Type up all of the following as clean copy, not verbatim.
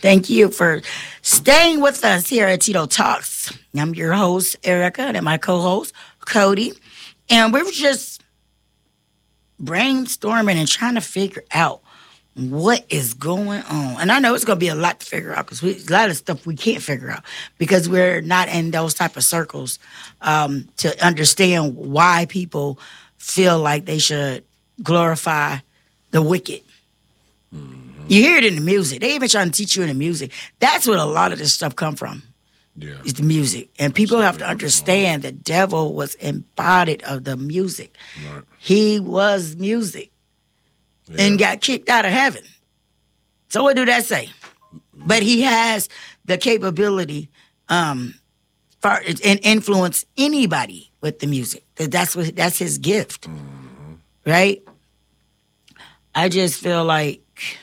Thank you for staying with us here at Tito Talks. I'm your host, Erica, and my co-host, Cody. And we're just brainstorming and trying to figure out what is going on. And I know it's going to be a lot to figure out because a lot of stuff we can't figure out because we're not in those type of circles to understand why people feel like they should glorify the wicked. You hear it in the music. They even trying to teach you in the music. That's what a lot of this stuff come from. Yeah. Is the music. And people have to understand the devil was embodied of the music. Right. He was music. And got kicked out of heaven. So what do that say? But he has the capability and influence anybody with the music. That's his gift. Right? I just feel like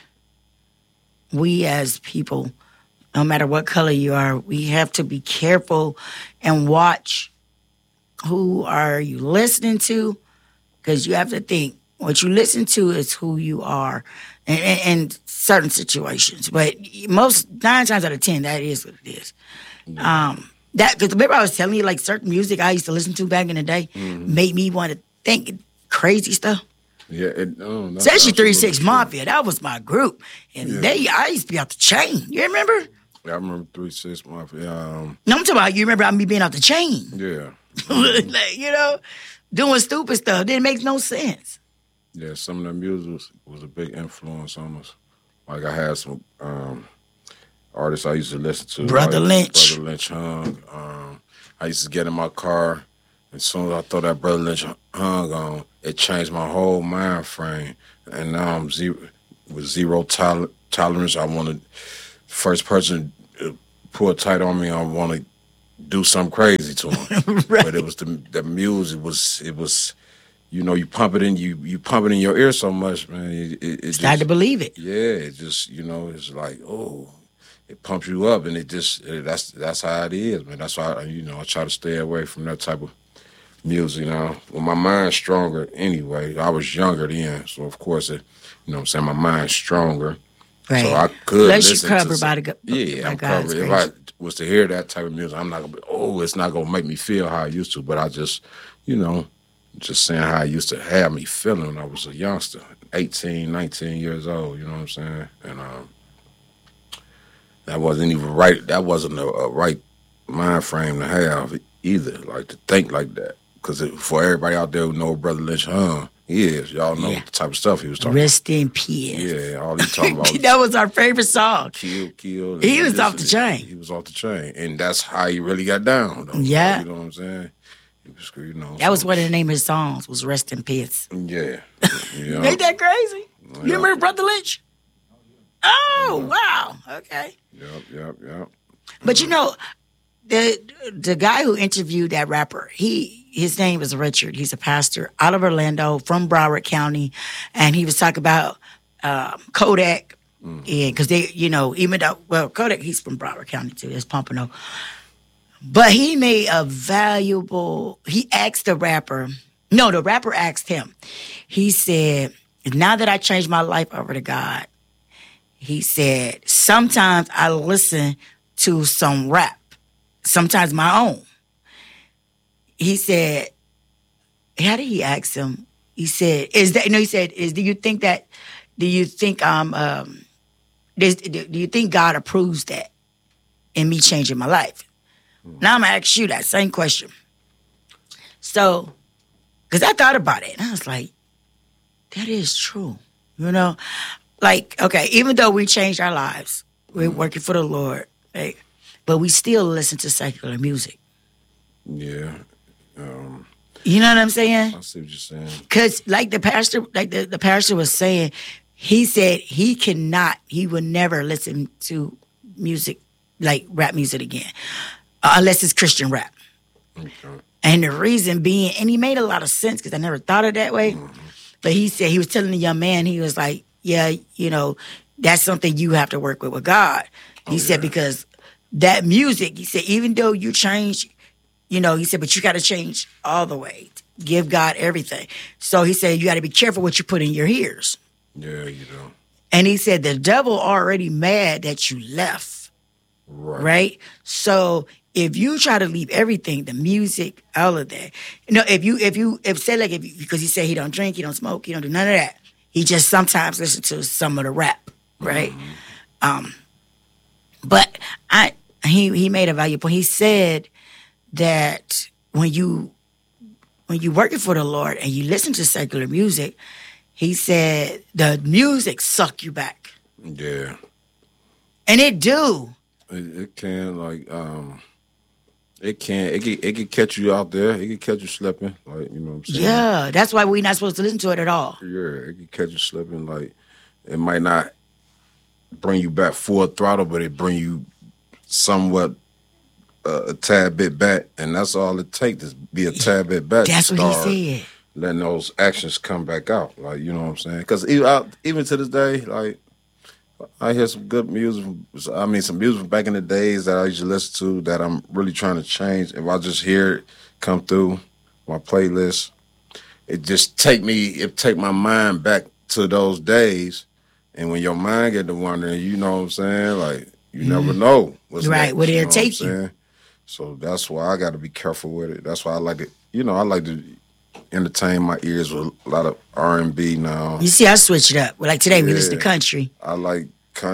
we as people, no matter what color you are, we have to be careful and watch who are you listening to, because you have to think what you listen to is who you are in certain situations. But most 9 times out of 10, that is what it is. Because remember I was telling you, like, certain music I used to listen to back in the day made me want to think crazy stuff. Yeah, especially 3 6 Mafia. That was my group, and I used to be off the chain. You remember? Yeah, I remember 3 6 Mafia. No, I'm talking about you remember me being off the chain. Yeah, like, doing stupid stuff. Didn't make no sense. Yeah, some of the music was a big influence on us. Like I had some artists I used to listen to. Brother Lynch. Brother Lynch hung. I used to get in my car, and as soon as I throw that Brother Lynch hung on, it changed my whole mind frame. And now I'm with zero tolerance. I want to, first person pull tight on me, I want to do something crazy to him. Right. But it was the music was. You pump it in you pump it in your ear so much, man. It's hard to believe it. Yeah, it just it's like, oh, it pumps you up, and that's how it is, man. That's why I try to stay away from that type of music. Well, my mind's stronger anyway. I was younger then, so of course I'm saying, my mind's stronger. Right. So I could. Unless you're covered by the yeah, I'm God's covered. grace. If I was to hear that type of music, I'm not gonna be. Oh, it's not gonna make me feel how I used to. But I just, just saying how I used to have me feeling when I was a youngster, 18, 19 years old, you know what I'm saying? And that wasn't even right. That wasn't a right mind frame to have either, like to think like that. Because for everybody out there who know Brother Lynch hung, he is. Y'all know the type of stuff he was talking Rest in peace. Yeah, all he talking about. That was our favorite song. Kill. He was off the chain. He was off the chain. And that's how he really got down, though. Yeah. You know what I'm saying? That was one of the name of his songs, was Rest in Peace. Yeah. Ain't that crazy? Yeah. You remember Brother Lynch? Oh, wow. Okay. Yep. But the guy who interviewed that rapper, his name is Richard. He's a pastor out of Orlando from Broward County. And he was talking about Kodak. Yeah, because they, even though, Kodak, he's from Broward County too. It's Pompano. But he made he asked the rapper asked him. He said, now that I changed my life over to God, he said, sometimes I listen to some rap, sometimes my own. He said, how did he ask him? He said, do you think God approves that in me changing my life? Now I'm going to ask you that same question. So, because I thought about it, and I was like, that is true. Like, okay, even though we changed our lives, we're working for the Lord, right? But we still listen to secular music. Yeah. You know what I'm saying? I see what you're saying. Because like the pastor was saying, he said he would never listen to music, like rap music again. Unless it's Christian rap. Okay. And the reason being, and he made a lot of sense because I never thought of that way. But he said, he was telling the young man, he was like, yeah, that's something you have to work with God. He said, because that music, he said, even though you change, he said, but you got to change all the way. Give God everything. So he said, you got to be careful what you put in your ears. Yeah, you know. And he said the devil already mad that you left. Right? So if you try to leave everything, the music, all of that, because he said he don't drink, he don't smoke, he don't do none of that. He just sometimes listen to some of the rap, right? But he made a valuable point. He said that when you working for the Lord and you listen to secular music, he said the music suck you back. Yeah. And it do. It can, like, it can catch you out there. It can catch you slipping, like, you know what I'm saying? Yeah, that's why we're not supposed to listen to it at all. Yeah, it can catch you slipping. Like, it might not bring you back full throttle, but it bring you somewhat a tad bit back, and that's all it takes is be a tad bit back. That's what he said. Letting those actions come back out, like, you know what I'm saying? Because even to this day, like, I hear some good music. I mean, some music from back in the days that I used to listen to that I'm really trying to change. If I just hear it come through my playlist, it take my mind back to those days. And when your mind get to wondering, you know what I'm saying? Like, you never know what's right, where it'll take you. Saying? So that's why I got to be careful with it. That's why I like it. You know, I like to entertain my ears with a lot of R&B now. You see, I switched it up. Like today, we listen to country. I like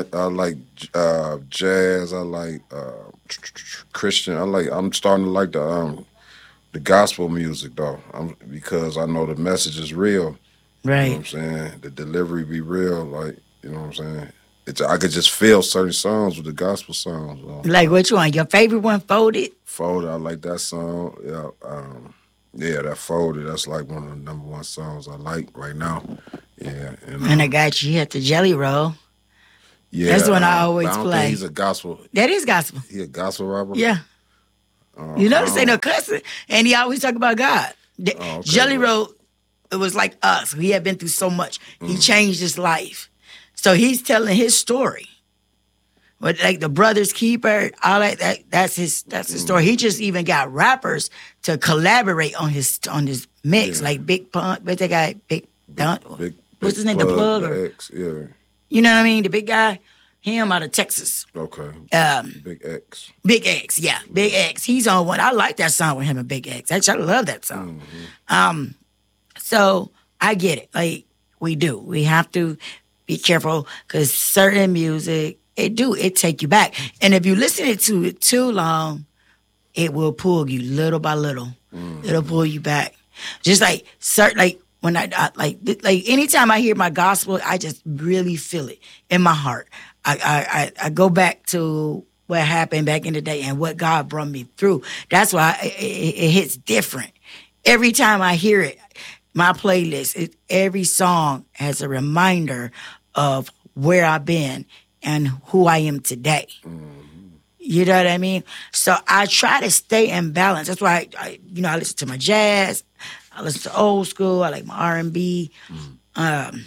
jazz. I like Christian. I'm starting to like the gospel music though, because I know the message is real. Right. You know what I'm saying? The delivery be real. Like, you know what I'm saying? I could just feel certain songs with the gospel songs. Like which one? Your favorite one, Folded? Folded. I like that song. Yeah. Yeah, that Folded. That's like one of the number one songs I like right now. Yeah. And I got you at the Jelly Roll. Yeah, that's one I always don't play. Think he's a gospel. That is gospel. He a gospel rapper? Yeah. You notice ain't no cussing, and he always talk about God. Okay, Jelly Roll, it was like us. He had been through so much. He changed his life, so he's telling his story. But like the Brothers Keeper, all that's his story. He just even got rappers to collaborate on his mix, like Big Pun. But they got Big what's his name? The Plug. X, yeah. You know what I mean? The big guy, him out of Texas. Okay. Big X. Big X, yeah. Big X. He's on one. I like that song with him and Big X. Actually, I love that song. So I get it. Like, we do. We have to be careful because certain music, it take you back. And if you listen to it too long, it will pull you little by little. It'll pull you back. Just like when I like anytime I hear my gospel, I just really feel it in my heart. I go back to what happened back in the day and what God brought me through. That's why it hits different. Every time I hear it, my playlist, every song has a reminder of where I've been and who I am today. You know what I mean? So I try to stay in balance. That's why I listen to my jazz. I listen to old school. I like my R&B, and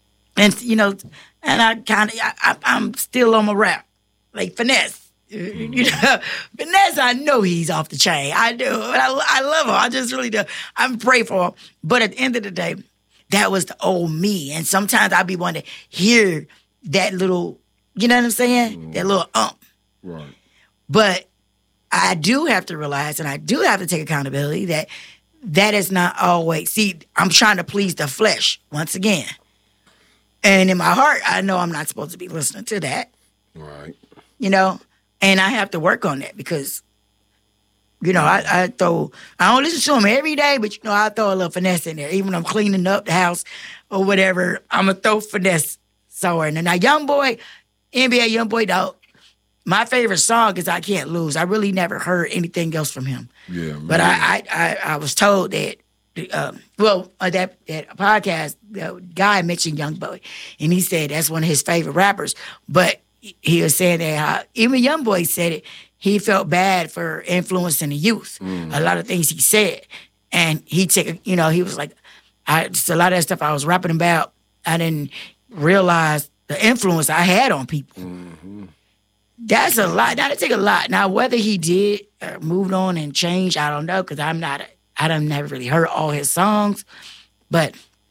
I'm still on my rap, like Finesse. Finesse. I know he's off the chain. I do. I love him. I just really do. I'm pray for him. But at the end of the day, that was the old me, and sometimes I be wanting to hear that little. You know what I'm saying? That little Right. But I do have to realize, and I do have to take accountability that is not always. See, I'm trying to please the flesh once again. And in my heart, I know I'm not supposed to be listening to that. Right. And I have to work on that because, I don't listen to them every day, but, I throw a little finesse in there. Even when I'm cleaning up the house or whatever, I'm going to throw finesse somewhere. Now, NBA Youngboy, though, my favorite song is I Can't Lose. I really never heard anything else from him. Yeah, man. But I was told that, that podcast, the guy mentioned Youngboy, and he said that's one of his favorite rappers. But he was saying that even Youngboy said it, he felt bad for influencing the youth. A lot of things he said. And he was like, just a lot of that stuff I was rapping about, I didn't realize the influence I had on people. That's a lot. That'd take a lot. Now, whether he did moved on and changed, I don't know, because I don't never really heard all his songs. But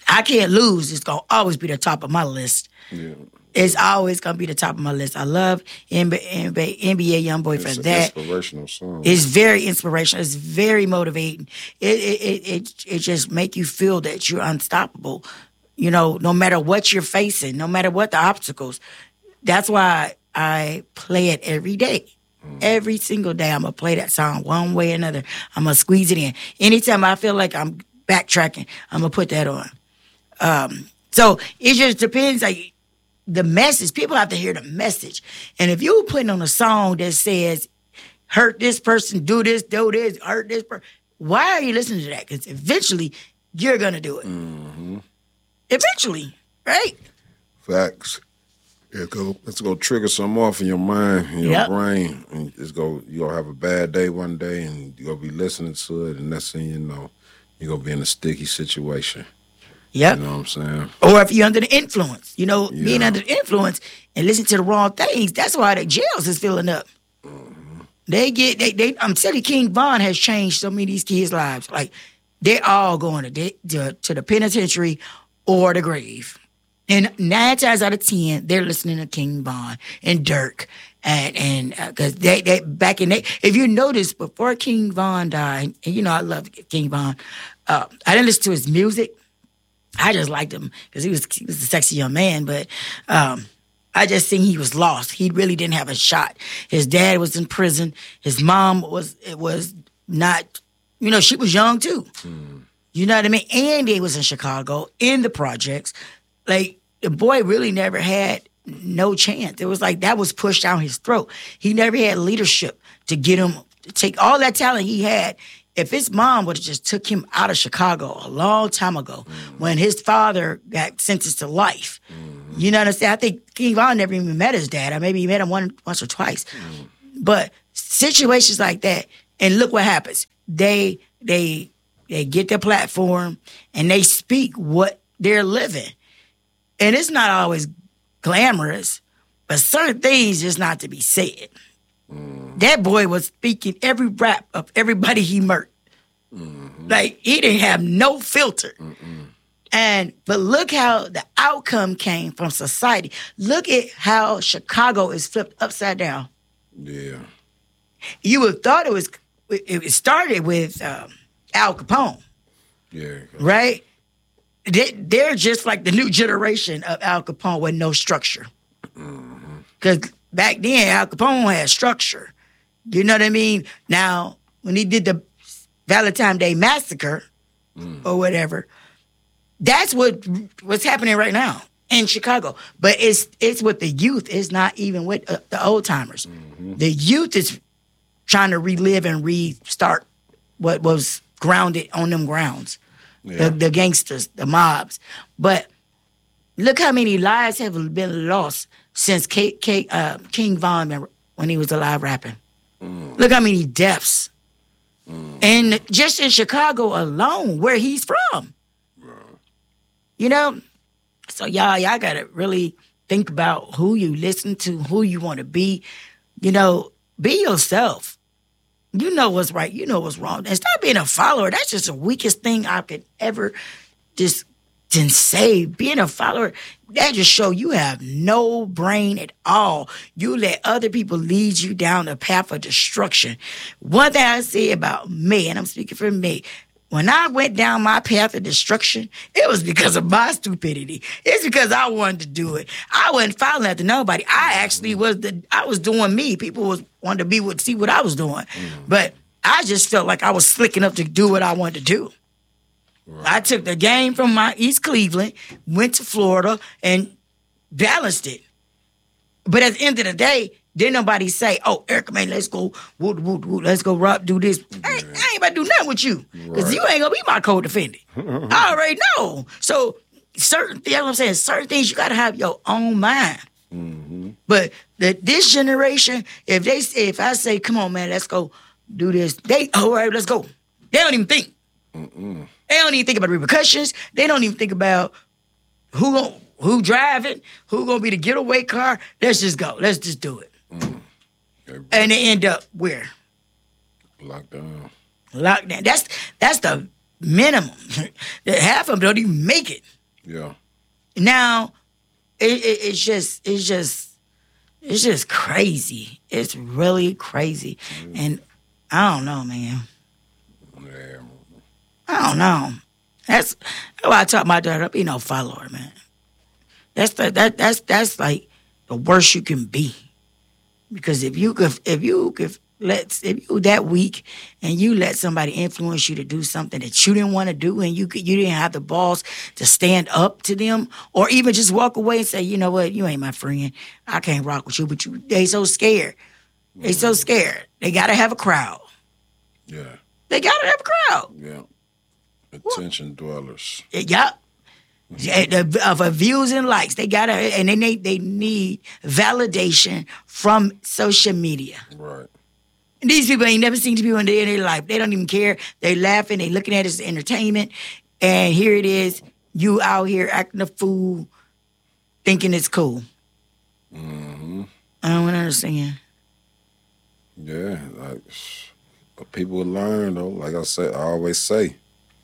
I Can't Lose is going to always be the top of my list. Yeah. It's always going to be the top of my list. I love NBA YoungBoy for that. It's an inspirational song. It's very inspirational. It's very motivating. It just make you feel that you're unstoppable. You know, no matter what you're facing, no matter what the obstacles. That's why I play it every day. Every single day, I'm going to play that song one way or another. I'm going to squeeze it in. Anytime I feel like I'm backtracking, I'm going to put that on. So it just depends, like, the message. People have to hear the message. And if you're putting on a song that says, hurt this person, do this, hurt this person, why are you listening to that? Because eventually, you're going to do it. Mm-hmm. Eventually, right? Facts. Let's go trigger something off in your mind, in your brain. And you're going to have a bad day one day, and you're going to be listening to it, and next thing you know, you're going to be in a sticky situation. Yep. You know what I'm saying? Or if you're under the influence, being under the influence and listening to the wrong things, that's why the jails is filling up. Mm-hmm. I'm telling you, King Von has changed so many of these kids' lives. Like, they're all going to the penitentiary or the grave. And 9 times out of 10, they're listening to King Von and Dirk. And because they back in if you notice, before King Von died, and I love King Von, I didn't listen to his music. I just liked him because he was a sexy young man, but I just think he was lost. He really didn't have a shot. His dad was in prison. His mom was not, she was young too. Mm. You know what I mean? And he was in Chicago, in the projects. Like, the boy really never had no chance. It was like that was pushed down his throat. He never had leadership to get him to take all that talent he had. If his mom would have just took him out of Chicago a long time ago, when his father got sentenced to life, you know what I'm saying? I think King Von never even met his dad. Or maybe he met him once or twice. But situations like that, and look what happens. They get their platform and they speak what they're living. And it's not always glamorous, but certain things just not to be said. That boy was speaking every rap of everybody he murdered. Mm-hmm. Like, he didn't have no filter. But look how the outcome came from society. Look at how Chicago is flipped upside down. Yeah. You would have thought it started with Al Capone. Yeah. Right? They're just like the new generation of Al Capone with no structure. Because back then, Al Capone had structure. You know what I mean? Now, when he did the Valentine's Day Massacre or whatever, that's what's happening right now in Chicago. But it's with the youth. It's not even with the old timers. Mm-hmm. The youth is trying to relive and restart what was grounded on them grounds. Yeah. The gangsters, the mobs. But look how many lives have been lost since King Von, when he was alive rapping. Look how many deaths. And just in Chicago alone, where he's from. So y'all got to really think about who you listen to, who you want to be. Be yourself. You know what's right. You know what's wrong. And stop being a follower. That's just the weakest thing I could ever just say. Being a follower, that just show you have no brain at all. You let other people lead you down the path of destruction. One thing I say about me, and I'm speaking for me, when I went down my path of destruction, it was because of my stupidity. It's because I wanted to do it. I wasn't following after nobody. I actually was doing me. People wanted to see what I was doing. But I just felt like I was slick enough to do what I wanted to do. Right. I took the game from my East Cleveland, went to Florida, and balanced it. But at the end of the day, didn't nobody say, "Oh, Erica, man, let's go, let's go, rob, do this." I ain't about to do nothing with you, because you ain't gonna be my co-defendant. I already know. So certain things you gotta have your own mind. Mm-hmm. But this generation, if I say, "Come on, man, let's go do this," all right, let's go. They don't even think. They don't even think about repercussions. They don't even think about who driving, who gonna be the getaway car. Let's just go. Let's just do it. And they end up where? Lockdown. That's the minimum. Half of them don't even make it. Yeah. Now, it's just crazy. It's really crazy. And I don't know, man. Yeah. I don't know. That's why I taught my daughter, don't be no follower, man. That's like the worst you can be. Because if you that weak and you let somebody influence you to do something that you didn't want to do and you didn't have the balls to stand up to them or even just walk away and say, you know what, you ain't my friend. I can't rock with you, but they so scared. They so scared. They gotta have a crowd. Yeah. They gotta have a crowd. Yeah. Attention dwellers. Yup. For views and likes, they gotta, and they need validation from social media. Right. And these people ain't never seen these people in their life. They don't even care. They laughing. They looking at it as entertainment. And here it is, you out here acting a fool, thinking it's cool. Mm-hmm. I don't understand. Yeah, like, but people will learn though. Like I always say,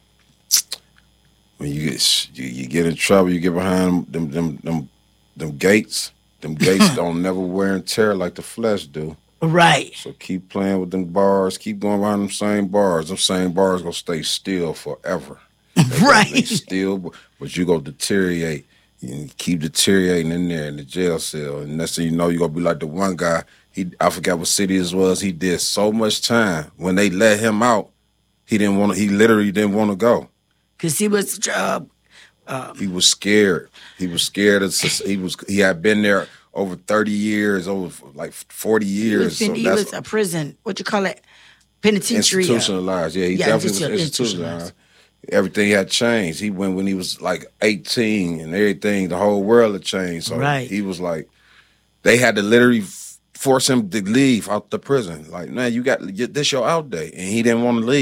when you get in trouble, you get behind them gates. Them gates don't never wear and tear like the flesh do. Right. So keep playing with them bars. Keep going behind them same bars. Them same bars gonna stay still forever. They still, but you gonna deteriorate. You keep deteriorating in there in the jail cell, and next thing you know, you gonna be like the one guy. I forgot what city it was. He did so much time. When they let him out, he literally didn't want to go. Cause he was he was scared. He was scared. He had been there over 30 years, over like 40 years. He was a prison. What you call it? Penitentiary. Institutionalized. Yeah, he definitely was institutionalized. Everything had changed. He went when he was like 18, and everything. The whole world had changed. So he was like, they had to literally force him to leave out the prison. Like, man, this your out day, and he didn't want to leave.